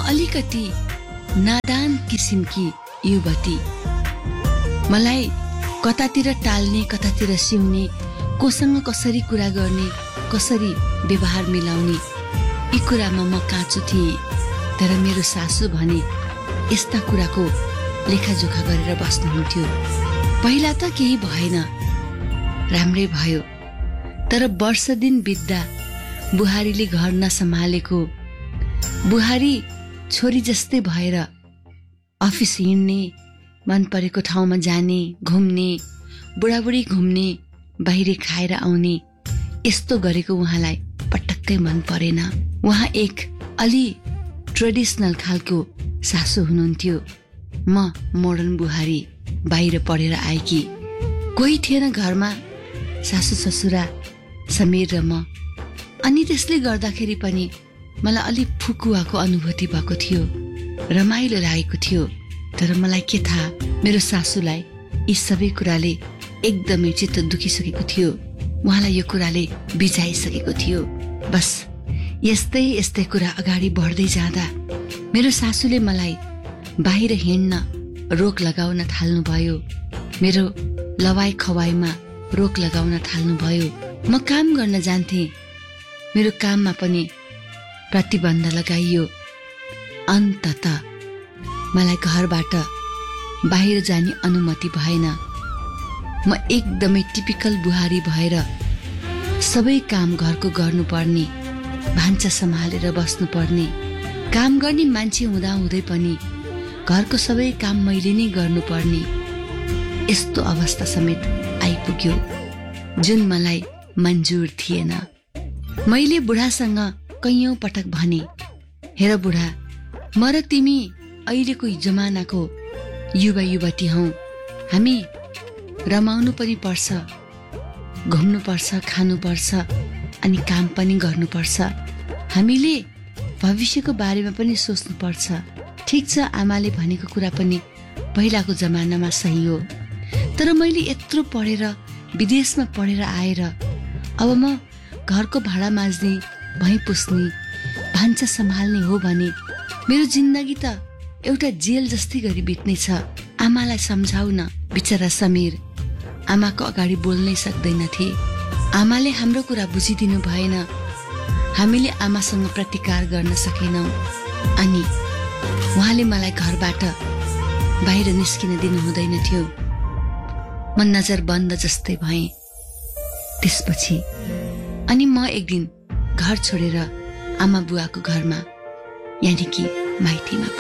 अलिकति नादान किसिमकी युवती। मलाई कतातिर टाल्ने, कतातिर सिउने, कोसँग कसरी कुरा गर्ने, कसरी व्यवहार मिलाउने, यी कुरामा म काँचो थिएँ। तर मेरो सासु भने यस्ता कुराको लेखाजोखा गरेर बस्नुहुन्थ्यो। पहिला त केही भएन, राम्रै भयो। तर वर्ष दिन बित्दा बुहारीले घर नसम्हालेको, बुहारी छोरी जस्तै भएर अफिस हिँड्ने, मन परेको ठाउँमा जाने, घुम्ने, बुढाबुढी घुम्ने, बाहिर खाएर आउने, यस्तो गरेको उहाँलाई पटक्कै मन परेन। उहाँ एक अलि ट्रेडिसनल खालको सासु हुनुहुन्थ्यो। म मोडर्न बुहारी, बाहिर पढेर आएकी। कोही थिएन घरमा, सासु ससुरा समीर र म। अनि त्यसले गर्दाखेरि पनि मलाई अलि फुकुवाको अनुभूति भएको थियो, रमाइलो लागेको थियो। तर मलाई के थाहा, मेरो सासूलाई यी सबै कुराले एकदमै चित्त दुखिसकेको थियो। उहाँलाई यो कुराले बिझाइसकेको थियो। बस यस्तै यस्तै कुरा अगाडि बढ्दै जाँदा मेरो सासूले मलाई बाहिर हिँड्न रोक लगाउन थाल्नुभयो। मेरो लवाई खवाईमा रोक लगाउन थाल्नुभयो। म काम गर्न जान्थे, मेरो काममा पनि प्रतिबन्ध लगाइयो। अन्ततः मलाई घरबाट बाहिर जाने अनुमति भएन। म एकदमै टिपिकल बुहारी भएर सबै काम घरको गर्नुपर्ने, भान्सा सम्हालेर बस्नुपर्ने, काम गर्ने मान्छे हुँदाहुँदै पनि घरको सबै काम मैले नै गर्नुपर्ने, यस्तो अवस्था समेत आइपुग्यो, जुन मलाई मन्जुर थिएन। मैले बुढासँग कैयौं पटक भने, हेर बुढा, म र तिमी अहिलेको जमानाको युवा युवती हौ। हामी रमाउनु पनि पर्छ, घुम्नु पर्छ, खानु पर्छ, अनि काम पनि गर्नुपर्छ। हामीले भविष्यको बारेमा पनि सोच्नु पर्छ। ठिक छ, आमाले भनेको कुरा पनि पहिलाको जमानामा सही हो। तर मैले यत्रो पढेर, विदेशमा पढेर आएर अब म घरको भाडा माझ्ने, भैँ पुस्ने, भान्सा सम्हाल्ने हो भने मेरो जिन्दगी त एउटा जेल जस्तै गरी बित्नेछ। आमालाई सम्झाउ न। बिचरा समीर आमाको अगाडि बोल्नै सक्दैनथे। आमाले हाम्रो कुरा बुझिदिनु भएन। हामीले आमासँग प्रतिकार गर्न सकेनौं। अनि उहाँले मलाई घरबाट बाहिर निस्किन दिनु हुँदैन थियो। म नजर बन्द जस्तै भएँ। त्यसपछि अनि म एक दिन घर छोडेर आमा बुवाको घरमा, यानि कि माइतीमा